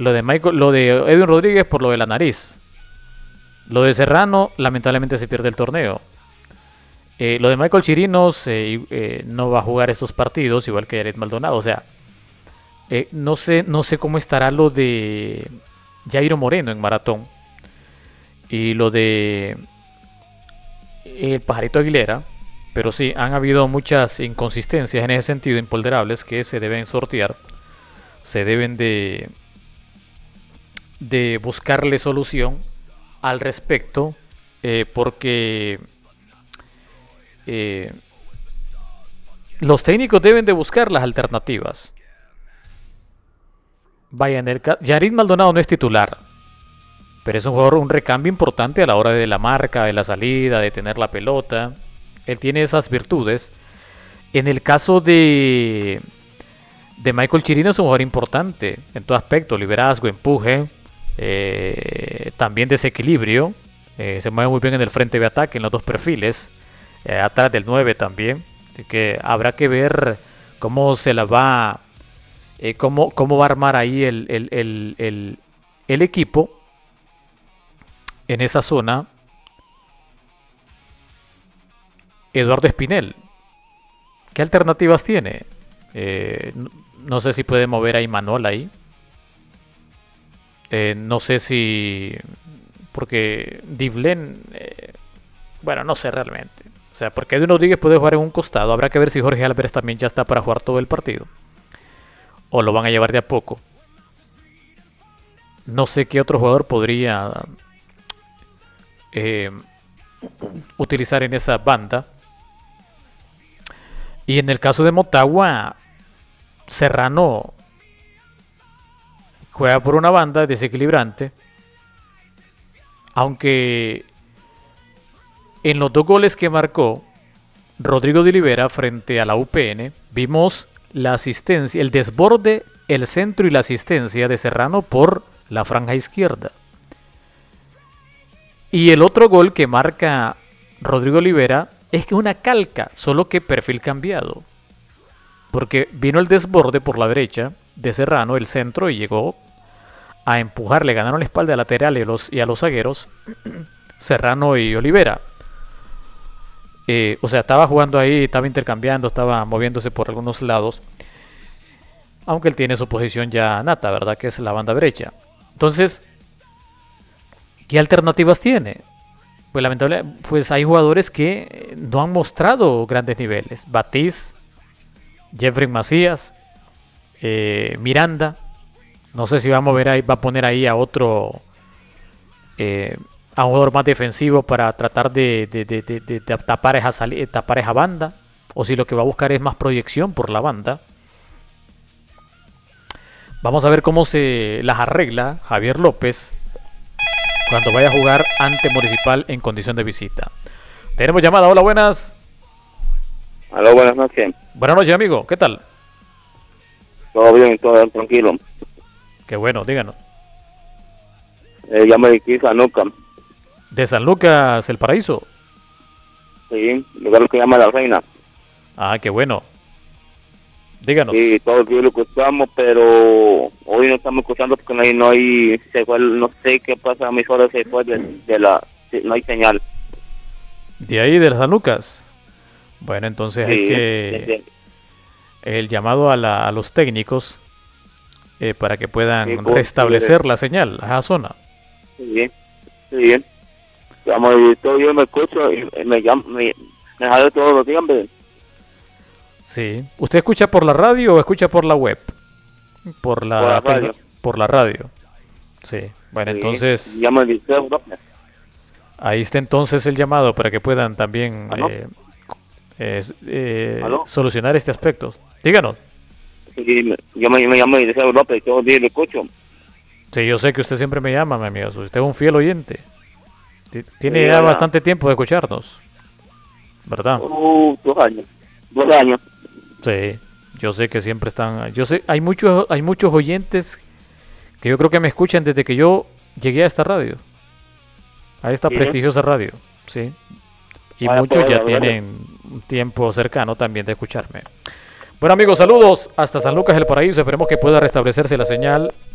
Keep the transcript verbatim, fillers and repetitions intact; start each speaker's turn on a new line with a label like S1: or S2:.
S1: Lo de Michael, lo de Edwin Rodríguez por lo de la nariz. Lo de Serrano, lamentablemente se pierde el torneo. Eh, lo de Michael Chirinos eh, eh, no va a jugar estos partidos, igual que Yaret Maldonado. O sea, eh, no sé, no sé cómo estará lo de Jairo Moreno en maratón. Y lo de el Pajarito Aguilera. Pero sí, han habido muchas inconsistencias en ese sentido, imponderables, que se deben sortear. Se deben de, de buscarle solución al respecto. Eh, porque eh, los técnicos deben de buscar las alternativas. Vaya, en el caso, Yarit Maldonado no es titular, pero es un jugador, un recambio importante a la hora de la marca, de la salida, de tener la pelota. Él tiene esas virtudes. En el caso de de Michael Chirino, es un jugador importante en todo aspecto: liderazgo, empuje, eh, también desequilibrio. Eh, se mueve muy bien en el frente de ataque, en los dos perfiles, eh, atrás del nueve también. Así que habrá que ver cómo se la va, eh, cómo, cómo va a armar ahí el, el, el, el, el equipo en esa zona. Eduardo Espinel, ¿qué alternativas tiene? Eh, no, no sé si puede mover a Imanol ahí. Eh, no sé si... Porque Divlen... Eh, bueno, no sé realmente. O sea, porque Edwin Rodríguez puede jugar en un costado. Habrá que ver si Jorge Álvarez también ya está para jugar todo el partido. O lo van a llevar de a poco. No sé qué otro jugador podría... Eh, utilizar en esa banda. Y en el caso de Motagua, Serrano juega por una banda desequilibrante, aunque en los dos goles que marcó Rodrigo de Olivera frente a la U P N vimos la asistencia, el desborde, el centro y la asistencia de Serrano por la franja izquierda. Y el otro gol que marca Rodrigo Olivera es que una calca, solo que perfil cambiado. Porque vino el desborde por la derecha de Serrano, el centro, y llegó a empujar. Le ganaron la espalda lateral y a los, y a los zagueros, Serrano y Olivera. Eh, o sea, estaba jugando ahí, estaba intercambiando, estaba moviéndose por algunos lados. Aunque él tiene su posición ya nata, ¿verdad? Que es la banda derecha. Entonces, ¿qué alternativas tiene? Pues lamentablemente, pues hay jugadores que no han mostrado grandes niveles. Batiz, Jeffrey Macías, eh, Miranda. No sé si va a mover ahí, va a poner ahí a otro, eh, a un jugador más defensivo para tratar de, de, de, de, de tapar, esa sali- tapar esa banda. O si lo que va a buscar es más proyección por la banda. Vamos a ver cómo se las arregla Javier López cuando vaya a jugar ante Municipal en condición de visita. Tenemos llamada. Hola, buenas.
S2: Aló, buenas noches.
S1: Buenas noches, amigo. ¿Qué tal?
S2: Todo bien, todo tranquilo.
S1: Qué bueno, díganos.
S2: Eh, llamo de aquí, San Lucas.
S1: De San Lucas, El Paraíso.
S2: Sí, lugar que llama La Reina.
S1: Ah, qué bueno. Díganos.
S2: Sí, todo el día lo escuchamos, pero hoy no estamos escuchando porque no hay, no hay, se fue, no sé qué pasa, a mis horas se fue de, de la, no hay señal.
S1: De ahí, de San Lucas. Bueno, entonces
S2: Sí,
S1: hay que... El llamado a, la, a los técnicos eh, para que puedan
S2: Sí,
S1: restablecer
S2: sí.
S1: la señal a esa zona.
S2: Sí, sí. Llamo y todo yo me escucho y me llamo, me, me jalo todos los días, hombre.
S1: Sí. ¿Usted escucha por la radio o escucha por la web? Por la,
S2: Por la radio.
S1: Por la radio. Sí. Bueno,
S2: Sí,
S1: entonces...
S2: llamo al liceo, ¿no?
S1: Ahí está entonces el llamado para que puedan también
S2: ¿Aló?
S1: eh, eh, eh,
S2: ¿Aló?
S1: solucionar este aspecto. Díganos.
S2: Sí, me- yo me, me llamo Eliseo López y todos los días lo escucho.
S1: Sí, yo sé que usted siempre me llama, mi amigo. Usted es un fiel oyente. Ti- Tiene
S2: Sí,
S1: ya
S2: ¿verdad?
S1: bastante tiempo de escucharnos. ¿Verdad?
S2: Uh, dos años. Dos años.
S1: Sí, yo sé que siempre están... Yo sé, hay muchos, hay muchos oyentes que yo creo que me escuchan desde que yo llegué a esta radio. A esta
S2: Sí.
S1: prestigiosa radio. Sí. Y
S2: Vaya,
S1: muchos
S2: pues,
S1: ya
S2: la verdad.
S1: tienen un tiempo cercano también de escucharme. Bueno, amigos, saludos hasta San Lucas del Paraíso. Esperemos que pueda restablecerse la señal